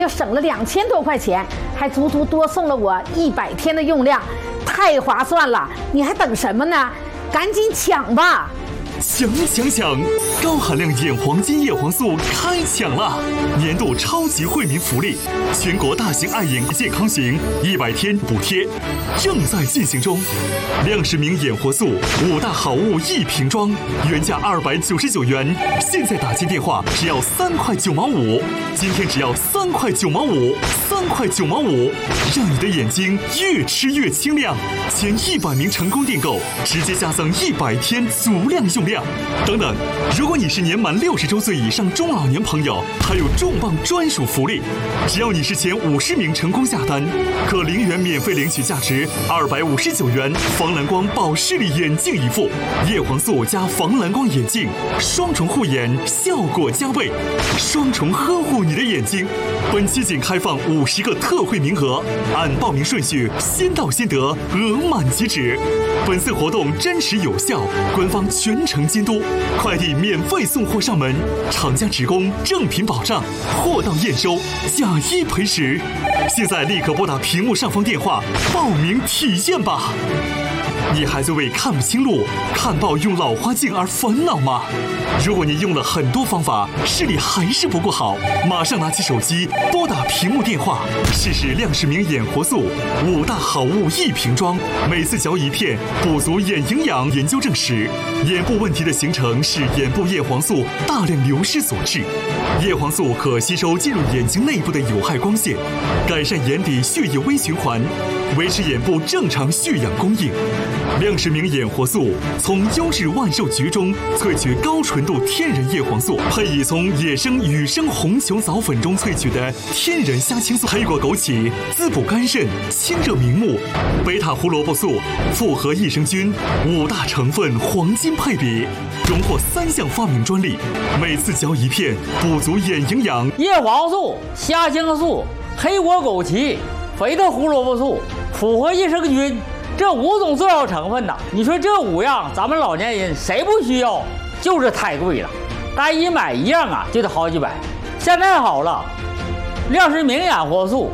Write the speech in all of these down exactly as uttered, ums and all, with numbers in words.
又省了两千多块钱，还足足多送了我一百天的用量，太划算了！你还等什么呢？赶紧抢吧！ 抢抢抢！高含量眼黄金叶黄素开抢了！年度超级惠民福利，全国大型爱眼健康型一百天补贴正在进行中。亮视明眼活素五大好物一瓶装，原价二百九十九元，现在打进电话只要三块九毛五，今天只要三块九毛五，三块九毛五，让你的眼睛越吃越清亮。前一百名成功订购，直接加赠一百天足量用量。等等，如果你是年满六十周岁以上中老年朋友，还有重磅专属福利，只要你是前五十名成功下单，可零元免费领取价值二百五十九元防蓝光保视力眼镜一副，叶黄素加防蓝光眼镜，双重护眼，效果加倍，双重呵护你的眼睛。本期仅开放五十个特惠名额，按报名顺序先到先得，额满即止。本次活动真实有效，官方全程监督，快递免费送货上门，厂家职工正品保障，货到验收，假一赔十。现在立刻拨打屏幕上方电话报名体验吧！你还在为看不清路、看报用老花镜而烦恼吗？如果你用了很多方法，视力还是不够好，马上拿起手机拨打屏幕电话，试试亮视明眼活素五大好物一瓶装，每次嚼一片，补足眼营养。研究证实，眼部问题的形成是眼部叶黄素大量流失所致。叶黄素可吸收进入眼睛内部的有害光线，改善眼底血液微循环，维持眼部正常血氧供应。亮视明眼活素从优质万寿菊中萃取高纯度天然叶黄素，配以从野生羽生红球藻粉中萃取的天然虾青素，配果枸杞，滋补肝肾，清热明目。贝塔胡萝卜素复合益生菌，五大成分黄金配比，荣获三项发明专利。每次嚼一片，补足眼营养。 叶黄素、虾青素、黑果枸杞、贝塔胡萝卜素、复合益生菌。这五种重要成分呐，你说这五样咱们老年人谁不需要？就是太贵了，单一买一样啊就得好几百。现在好了，亮视明眼活素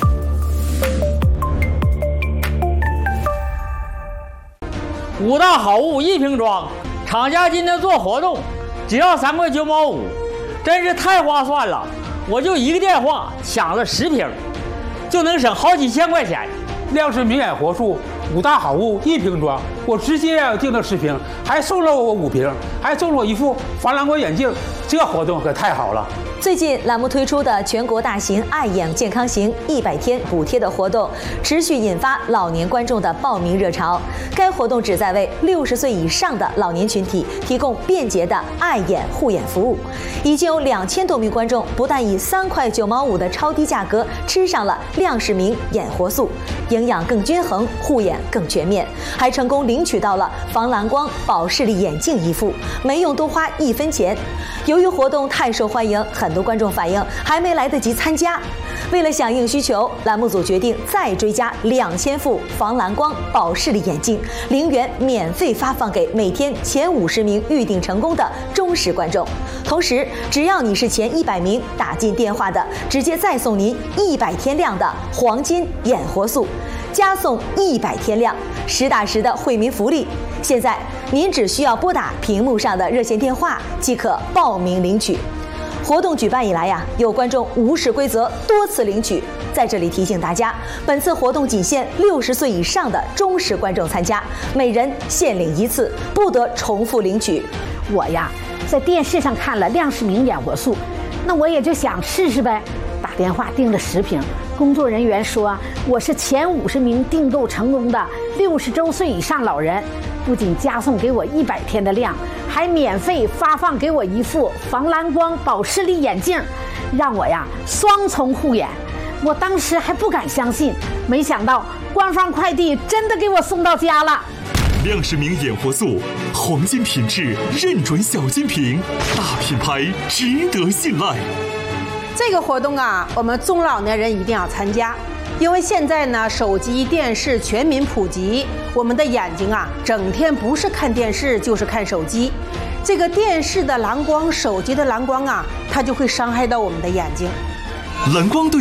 五大好物一瓶装，厂家今天做活动，只要三块九毛五，真是太划算了。我就一个电话抢了十瓶，就能省好几千块钱。 亮视明眼活素五大好物一瓶装，我直接订了十瓶，还送了我五瓶，还送了我一副防蓝光眼镜，这活动可太好了。 最近栏目推出的全国大型爱眼健康型一百天补贴的活动，持续引发老年观众的报名热潮。该活动旨在为六十岁以上的老年群体提供便捷的爱眼护眼服务。已经有两千多名观众不但以三块九毛五的超低价格吃上了亮视明眼活素，营养更均衡，护眼更全面，还成功领取到了防蓝光保视力眼镜一副，没用多花一分钱。由于活动太受欢迎，很多观众反映还没来得及参加。为了响应需求，栏目组决定再追加两千副防蓝光保视力眼镜，零元免费发放给每天前五十名预订成功的忠实观众。同时，只要你是前一百名打进电话的，直接再送您一百天量的黄金眼活素，加送一百天量，实打实的惠民福利。现在您只需要拨打屏幕上的热线电话即可报名领取。活动举办以来呀、啊，有观众无视规则多次领取。在这里提醒大家，本次活动仅限六十岁以上的忠实观众参加，每人限领一次，不得重复领取。 我呀，在电视上看了亮视明眼活素，那我也就想试试呗。打电话订了十瓶，工作人员说我是前五十名订购成功的六十周岁以上老人，不仅加送给我一百天的量，还免费发放给我一副防蓝光保视力眼镜，让我呀双重护眼。我当时还不敢相信，没想到官方快递真的给我送到家了。 亮视明眼活素，黄金品质，认准小金瓶，大品牌，值得信赖。 这个活动啊，我们中老年人一定要参加，因为现在呢，手机、电视全民普及，我们的眼睛啊，整天不是看电视就是看手机。这个电视的蓝光、手机的蓝光啊，它就会伤害到我们的眼睛。 蓝光对